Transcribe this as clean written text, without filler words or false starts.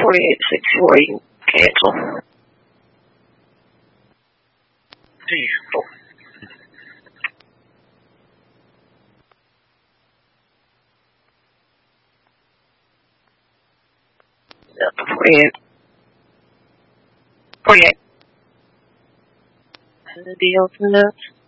4864, cancel. Diesel. Yep, 48. 48. And the deal from that.